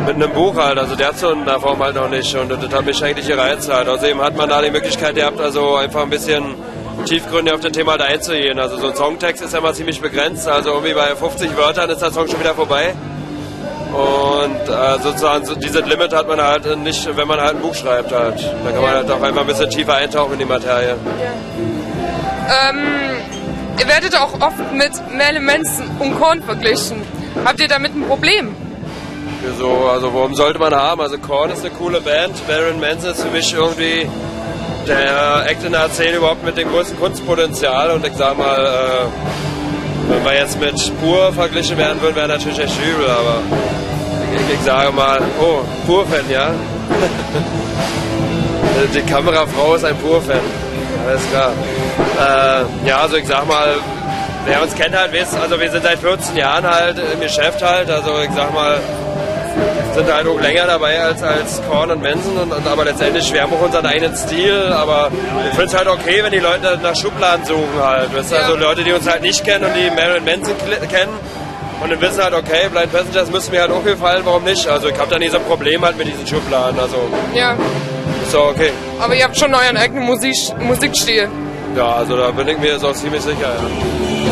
mit einem Buch halt, also der hat so in der Form halt noch nicht und das hat mich eigentlich gereizt halt. Außerdem hat man da die Möglichkeit gehabt, also einfach ein bisschen tiefgründig auf das Thema halt einzugehen. Also so ein Songtext ist ja mal ziemlich begrenzt, also irgendwie bei 50 Wörtern ist der Song schon wieder vorbei. Und sozusagen so dieses Limit hat man halt nicht, wenn man halt ein Buch schreibt halt. Da kann man halt auch einfach ein bisschen tiefer eintauchen in die Materie. Ihr werdet auch oft mit Marilyn Manson und Korn verglichen. Habt ihr damit ein Problem? Wieso? Also warum sollte man haben? Also Korn ist eine coole Band, Marilyn Manson ist für mich irgendwie der Act in der Szene überhaupt mit dem größten Kunstpotenzial und ich sag mal, wenn wir jetzt mit Pur verglichen werden würden, wäre natürlich echt übel, aber ich sage mal, oh, Pur-Fan, ja? Die Kamerafrau ist ein Pur-Fan, alles klar. Ja, also ich sag mal, wer uns kennt halt, also wir sind seit 14 Jahren halt im Geschäft halt, also ich sag mal, sind halt auch länger dabei als Korn und Manson, aber letztendlich, wir haben auch unseren eigenen Stil, aber ich finde es halt okay, wenn die Leute nach Schubladen suchen halt, weißt du? Also Leute, die uns halt nicht kennen und die Marilyn Manson kennen und dann wissen halt, okay, Blind Passengers müssen mir halt auch gefallen, warum nicht? Also ich habe da nie so ein Problem halt mit diesen Schubladen, also ist doch okay. Aber ihr habt schon euren eigenen Musikstil. Ja, also da bin ich mir jetzt auch ziemlich sicher, ja.